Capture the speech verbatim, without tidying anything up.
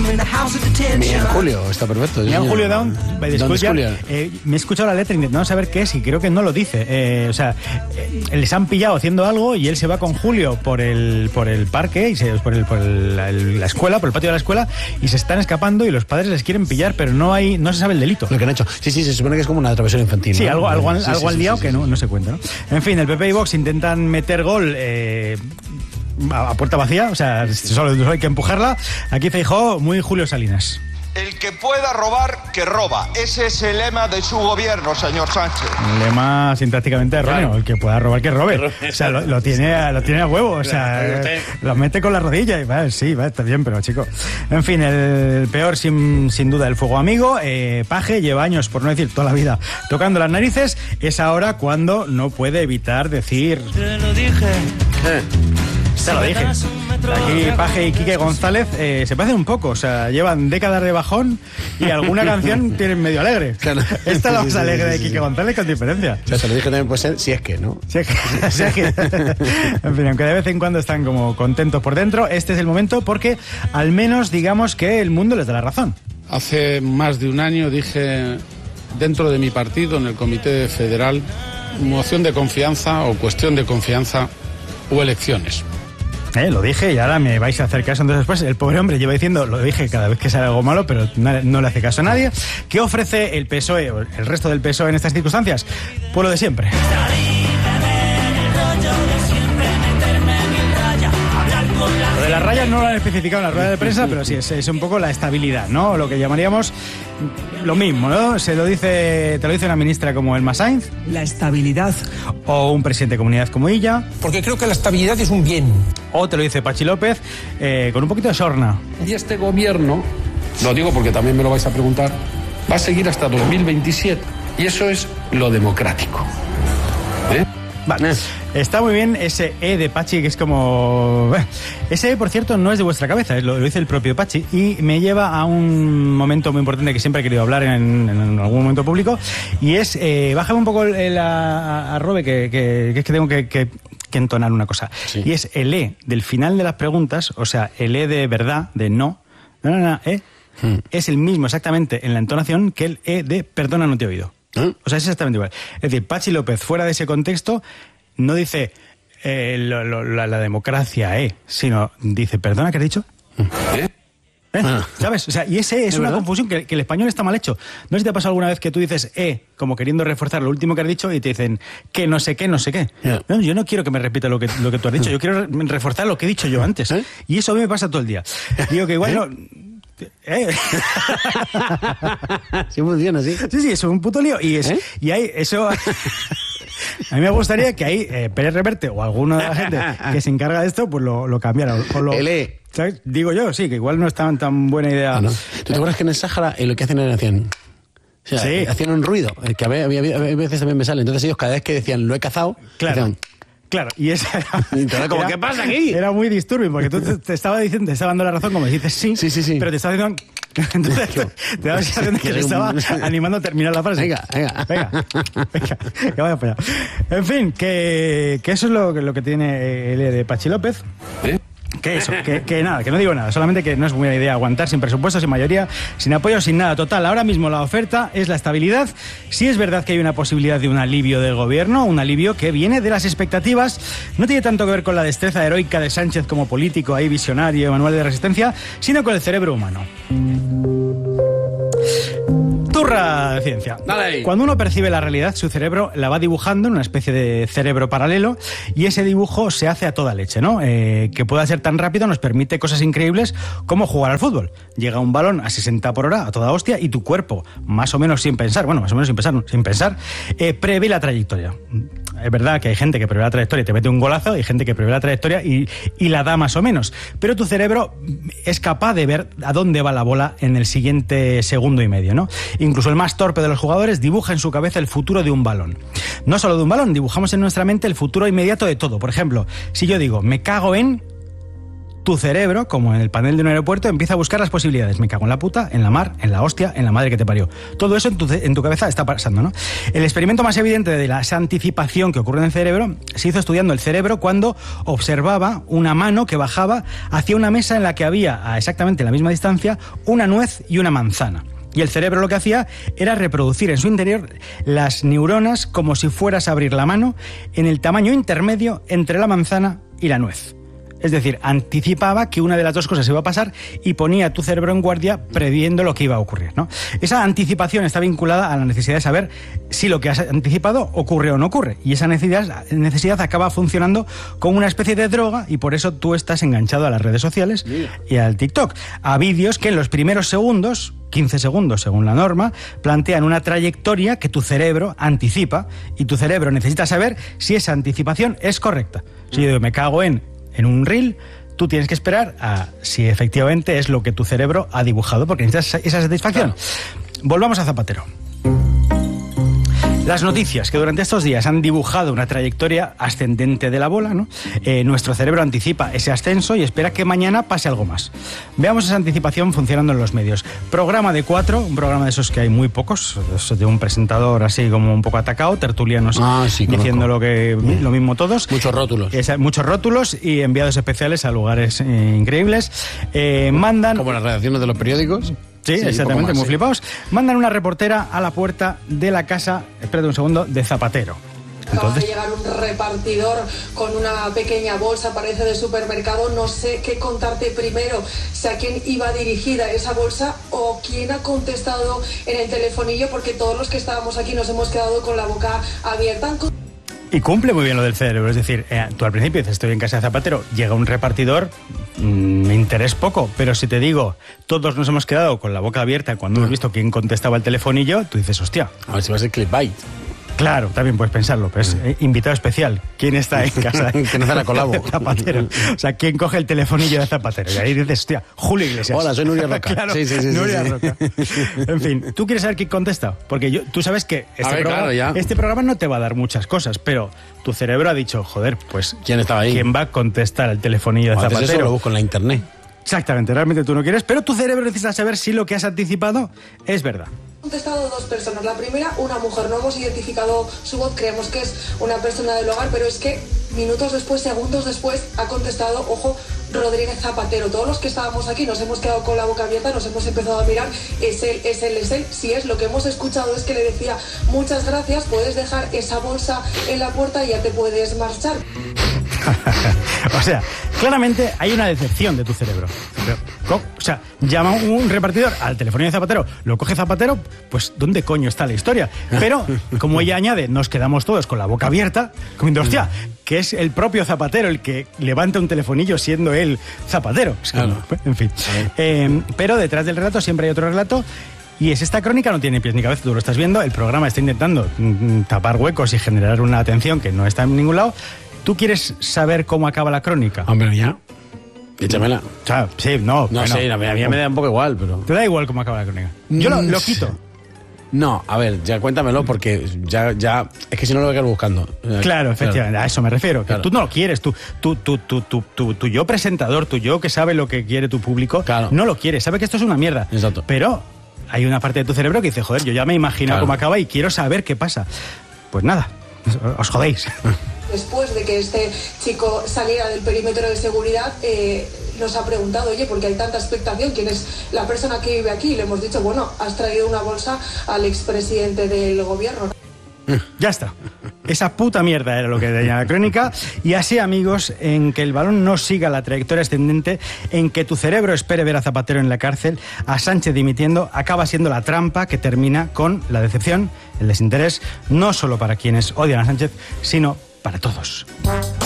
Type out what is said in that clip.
Mi en Julio, está perfecto. Mi en Julio Down, by the Don Schoolyard, eh, me he escuchado la letra intentando saber qué es y creo que no lo dice. Eh, o sea, eh, les han pillado haciendo algo y él se va con Julio por el por el parque, y se, por, el, por el, la, la escuela, por el patio de la escuela, y se están escapando y los padres les quieren pillar, pero no hay no se sabe el delito. Lo que han hecho. Sí, sí, se supone que es como una travesura infantil. Sí, ¿no? algo, algo, sí, algo sí, han sí, liado sí, que sí. no, no se cuenta, ¿no? En fin, el P P y Vox intentan meter gol eh, a, a puerta vacía, o sea, solo, solo hay que empujarla. Aquí Feijóo, muy Julio Salinas. El que pueda robar, que roba. Ese es el lema de su gobierno, señor Sánchez. Un lema sintácticamente erróneo. Claro. El que pueda robar, que robe. O sea, lo, lo, tiene, a, lo tiene a huevo. O sea, lo mete con la rodilla y va, sí, va, está bien, pero chico. En fin, el peor, sin, sin duda, el fuego amigo. Eh, Paje lleva años, por no decir toda la vida, tocando las narices. Es ahora cuando no puede evitar decir... Te lo dije. Eh. Ya lo dije. Aquí Paje y Quique González eh, se parecen un poco, o sea, llevan décadas de bajón y alguna canción tienen medio alegre. Claro. Esta es la más alegre de Quique González, con diferencia. O sea, se lo dije también, pues si es que, ¿no? Si es que, si es que. En fin, aunque de vez en cuando están como contentos por dentro, este es el momento porque al menos digamos que el mundo les da la razón. Hace más de un año dije dentro de mi partido, en el Comité Federal, moción de confianza o cuestión de confianza o elecciones. Eh, lo dije y ahora me vais a hacer caso. Entonces después el pobre hombre lleva diciendo, lo dije cada vez que sale algo malo, pero no, no le hace caso a nadie. ¿Qué ofrece el P S O E o el resto del P S O E en estas circunstancias? Pues lo de siempre. Lo de las rayas no lo han especificado en la rueda de prensa, pero sí, es, es un poco la estabilidad, ¿no? Lo que llamaríamos lo mismo, ¿no? Se lo dice, te lo dice una ministra como Elma Sainz. La estabilidad. O un presidente de comunidad como ella. Porque creo que la estabilidad es un bien. O te lo dice Pachi López, eh, con un poquito de sorna. Y este gobierno, lo digo porque también me lo vais a preguntar, va a seguir hasta dos mil veintisiete. Y eso es lo democrático. ¿Eh? Vale. Está muy bien ese E de Pachi, que es como... Ese E, por cierto, no es de vuestra cabeza, lo, lo dice el propio Pachi, y me lleva a un momento muy importante que siempre he querido hablar en, en algún momento público, y es... Eh, bájame un poco el, a, a Robe, que, que, que es que tengo que... que que entonar una cosa. Sí. Y es el E del final de las preguntas, o sea, el E de verdad, de no, no, no, no, E, hmm. es el mismo exactamente en la entonación que el E de perdona, no te he oído. ¿Eh? O sea, es exactamente igual. Es decir, Pachi López, fuera de ese contexto, no dice eh, lo, lo, la, la democracia, eh, sino dice, perdona, ¿qué has dicho? ¿Eh? ¿Eh? Ah. ¿Sabes? O sea, y ese es, ¿Es una verdad? confusión que, que el español está mal hecho. No sé si te ha pasado alguna vez que tú dices eh, como queriendo reforzar lo último que has dicho y te dicen que no sé qué, no sé qué. Yeah. No, yo no quiero que me repita lo que, lo que tú has dicho, yo quiero reforzar lo que he dicho yo antes. ¿Eh? Y eso a mí me pasa todo el día. Digo que igual ¿Eh? no... ¿Eh? Sí funciona, sí. Sí, sí, eso es un puto lío. Y, es, ¿Eh? y hay eso... A mí me gustaría que ahí eh, Pérez Reverte o alguna de la gente que se encarga de esto, pues lo, lo cambiara. O lo, el E. ¿Sabes? Digo yo, sí, que igual no es tan, tan buena idea. Ah, ¿no? ¿Tú te acuerdas que en el Sáhara eh, lo que hacen era hacían... O sea, sí. hacían un ruido, eh, que a veces también me sale. Entonces ellos cada vez que decían lo he cazado, claro. decían... Claro, y esa era, y entonces, como, era, ¿qué pasa aquí? Era muy disturbing, porque tú te, te estaba diciendo, te estaba dando la razón, como dices sí, sí, sí, sí. pero te estaba diciendo... Entonces te, te daba la sensación de que te estaba animando a terminar la frase. Venga, venga. Venga, venga, que vaya para allá. En fin, que, que eso es lo, lo que tiene el de Pachi López. ¿Eh? Que eso, que, que nada, que no digo nada, solamente que no es buena idea aguantar sin presupuesto, sin mayoría, sin apoyo, sin nada. Total, ahora mismo la oferta es la estabilidad. Sí es verdad que hay una posibilidad de un alivio del gobierno, un alivio que viene de las expectativas. No tiene tanto que ver con la destreza heroica de Sánchez como político, ahí visionario, manual de resistencia, sino con el cerebro humano. Turra de ciencia. Dale. Cuando uno percibe la realidad, su cerebro la va dibujando en una especie de cerebro paralelo y ese dibujo se hace a toda leche, ¿no? Eh, que pueda ser tan rápido nos permite cosas increíbles como jugar al fútbol. Llega un balón a sesenta por hora, a toda hostia, y tu cuerpo, más o menos sin pensar, bueno, más o menos sin pensar, sin pensar, eh, prevé la trayectoria. Es verdad que hay gente que prevé la trayectoria y te mete un golazo, hay gente que prevé la trayectoria y, y la da más o menos, pero tu cerebro es capaz de ver a dónde va la bola en el siguiente segundo y medio, ¿no? Incluso el más torpe de los jugadores dibuja en su cabeza el futuro de un balón. No solo de un balón, dibujamos en nuestra mente el futuro inmediato de todo. Por ejemplo, si yo digo, me cago en... tu cerebro, como en el panel de un aeropuerto, empieza a buscar las posibilidades. Me cago en la puta, en la mar, en la hostia, en la madre que te parió. Todo eso en tu, en tu cabeza está pasando, ¿no? El experimento más evidente de la anticipación que ocurre en el cerebro se hizo estudiando el cerebro cuando observaba una mano que bajaba hacia una mesa en la que había, a exactamente la misma distancia, una nuez y una manzana. Y el cerebro lo que hacía era reproducir en su interior las neuronas como si fueras a abrir la mano en el tamaño intermedio entre la manzana y la nuez. Es decir, anticipaba que una de las dos cosas iba a pasar y ponía tu cerebro en guardia previendo lo que iba a ocurrir, ¿no? Esa anticipación está vinculada a la necesidad de saber si lo que has anticipado ocurre o no ocurre. Y esa necesidad, necesidad acaba funcionando como una especie de droga y por eso tú estás enganchado a las redes sociales y al TikTok. A vídeos que en los primeros segundos, quince segundos según la norma, plantean una trayectoria que tu cerebro anticipa y tu cerebro necesita saber si esa anticipación es correcta. Si yo digo, me cago en... en un reel, tú tienes que esperar a si efectivamente es lo que tu cerebro ha dibujado, porque necesitas esa satisfacción. Claro. Volvamos a Zapatero. Las noticias que durante estos días han dibujado una trayectoria ascendente de la bola, ¿no? Eh, nuestro cerebro anticipa ese ascenso y espera que mañana pase algo más. Veamos esa anticipación funcionando en los medios. Programa de cuatro, un programa de esos que hay muy pocos, de un presentador así como un poco atacado, tertulianos ah, sí, diciendo lo, que, lo mismo todos. Muchos rótulos. Es, muchos rótulos y enviados especiales a lugares eh, increíbles. Eh, mandan... Como las redacciones de los periódicos. Sí, sí, exactamente, más, muy sí. flipados. Mandan una reportera a la puerta de la casa, espérate un segundo, de Zapatero. Entonces... Acaba de llegar un repartidor con una pequeña bolsa, parece de supermercado. No sé qué contarte primero, si a quién iba dirigida esa bolsa o quién ha contestado en el telefonillo, porque todos los que estábamos aquí nos hemos quedado con la boca abierta. Y cumple muy bien lo del cerebro, es decir, eh, tú al principio dices, estoy en casa de Zapatero, llega un repartidor, mmm, me interesa poco, pero si te digo, todos nos hemos quedado con la boca abierta cuando hemos visto quién contestaba el telefonillo, tú dices, hostia. A ver si va a ser clickbait. Claro, también puedes pensarlo, pero es eh, invitado especial. ¿Quién está en casa? Que no está la colabo. Zapatero. O sea, ¿quién coge el telefonillo de Zapatero? Y ahí dices, hostia, Julio Iglesias. Hola, soy Nuria Roca. Claro, sí, sí, sí, Nuria sí, Roca. En fin, ¿tú quieres saber quién contesta? Porque yo, tú sabes que este, ver, programa, claro, ya. este programa no te va a dar muchas cosas, pero tu cerebro ha dicho, joder, pues... ¿Quién estaba ahí? ¿Quién va a contestar el telefonillo de Zapatero? Eso lo busco en la internet. Exactamente, realmente tú no quieres, pero tu cerebro necesita saber si lo que has anticipado es verdad. Han contestado dos personas. La primera, una mujer. No hemos identificado su voz, creemos que es una persona del hogar, pero es que minutos después, segundos después, ha contestado, ojo, Rodríguez Zapatero. Todos los que estábamos aquí nos hemos quedado con la boca abierta, nos hemos empezado a mirar. Es él, es él, es él. Si es lo que hemos escuchado es que le decía, muchas gracias, puedes dejar esa bolsa en la puerta y ya te puedes marchar. O sea, claramente hay una decepción de tu cerebro. O sea, llama un repartidor al teléfono de Zapatero, lo coge Zapatero, pues ¿dónde coño está la historia? Pero, como ella añade, nos quedamos todos con la boca abierta, comiendo, hostia, que es el propio Zapatero el que levanta un telefonillo siendo él Zapatero. Es que, claro. no, en fin. Eh, pero detrás del relato siempre hay otro relato. Y es esta crónica, no tiene pies ni cabeza, tú lo estás viendo, el programa está intentando mm, tapar huecos y generar una atención que no está en ningún lado. ¿Tú quieres saber cómo acaba la crónica? Hombre, ya. Échamela. O sea, sí, no. No bueno, sé, a mí, a mí me da un poco igual, pero... ¿Te da igual cómo acaba la crónica? Yo lo, lo quito. No, a ver, ya cuéntamelo porque ya, ya... Es que si no lo voy a quedar buscando. Claro, efectivamente, claro. A eso me refiero. Claro. Tú no lo quieres, tú, tú, tú, tú, tú, tú, tú yo presentador, tú yo que sabe lo que quiere tu público, claro. no lo quieres, sabe que esto es una mierda. Exacto. Pero hay una parte de tu cerebro que dice, joder, yo ya me imagino claro. cómo acaba y quiero saber qué pasa. Pues nada, os jodéis. Después de que este chico saliera del perímetro de seguridad, eh, nos ha preguntado, oye, ¿por qué hay tanta expectación? ¿Quién es la persona que vive aquí? Y le hemos dicho, bueno, has traído una bolsa al expresidente del gobierno. Ya está. Esa puta mierda era lo que tenía la crónica. Y así, amigos, en que el balón no siga la trayectoria ascendente, en que tu cerebro espere ver a Zapatero en la cárcel, a Sánchez dimitiendo, acaba siendo la trampa que termina con la decepción, el desinterés, no solo para quienes odian a Sánchez, sino para todos.